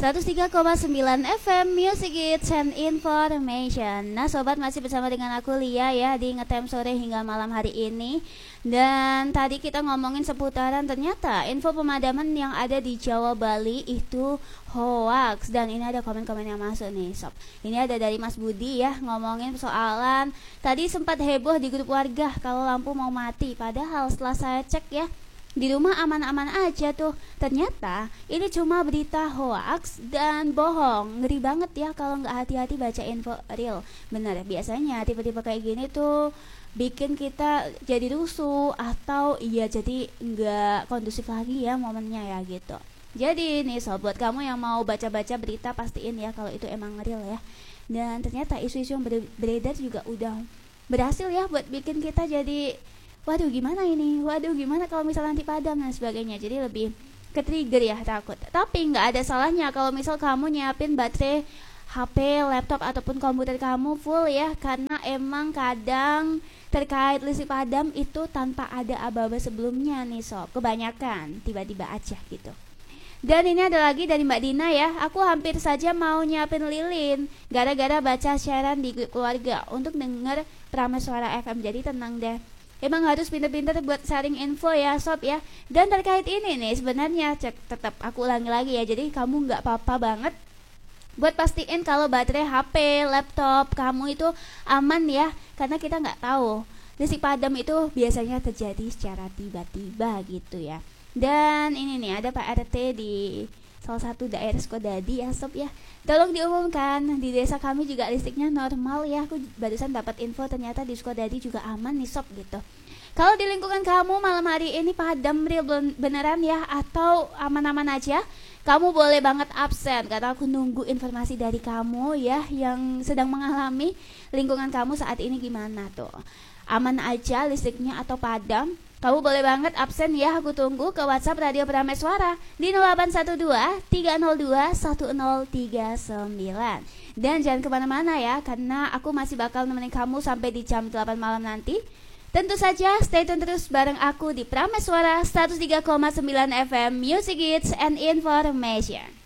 103,9 FM Music Hits and Information. Nah sobat, masih bersama dengan aku Lia ya di Ngetem Sore hingga malam hari ini. Dan tadi kita ngomongin seputaran ternyata info pemadaman yang ada di Jawa Bali itu hoax. Dan ini ada komen-komen yang masuk nih sob. Ini ada dari Mas Budi ya, ngomongin persoalan tadi sempat heboh di grup warga kalau lampu mau mati. Padahal setelah saya cek ya, di rumah aman-aman aja tuh. Ternyata ini cuma berita hoax dan bohong. Ngeri banget ya kalau nggak hati-hati baca info real. Bener, biasanya tipe-tipe kayak gini tuh bikin kita jadi rusuh atau iya jadi nggak kondusif lagi ya momennya ya gitu. Jadi nih sob, buat kamu yang mau baca-baca berita, pastiin ya kalau itu emang real ya. Dan ternyata isu-isu yang beredar juga udah berhasil ya buat bikin kita jadi waduh gimana ini, waduh gimana kalau misalnya nanti padam dan sebagainya. Jadi lebih ke trigger ya, takut. Tapi nggak ada salahnya kalau misal kamu nyiapin baterai HP, laptop ataupun komputer kamu full ya, karena emang kadang terkait listrik padam itu tanpa ada aba-aba sebelumnya nih sob. Kebanyakan tiba-tiba aja gitu. Dan ini ada lagi dari Mbak Dina ya, aku hampir saja mau nyiapin lilin gara-gara baca siaran di grup keluarga untuk denger Pramas Suara FM. Jadi tenang deh, emang harus pintar-pintar buat sharing info ya sob ya. Dan terkait ini nih sebenarnya tetap aku ulangi lagi ya, jadi kamu nggak apa-apa banget buat pastiin kalau baterai HP, laptop kamu itu aman ya, karena kita nggak tahu listrik padam itu biasanya terjadi secara tiba-tiba gitu ya. Dan ini nih ada Pak RT di salah satu daerah Sukodadi ya sob ya, tolong diumumkan di desa kami juga listriknya normal ya. Aku barusan dapat info ternyata di Sukodadi juga aman nih sob gitu. Kalau di lingkungan kamu malam hari ini padam real beneran ya atau aman-aman aja, kamu boleh banget absen karena aku nunggu informasi dari kamu ya yang sedang mengalami lingkungan kamu saat ini gimana tuh. Aman aja listriknya atau padam? Kamu boleh banget absen ya, aku tunggu ke WhatsApp Radio Prames Suara di 0812 302 1039. Dan jangan kemana-mana ya, karena aku masih bakal nemenin kamu sampai di jam 8 malam nanti. Tentu saja stay tune terus bareng aku di Prames Suara 103,9 FM Music Hits and Information.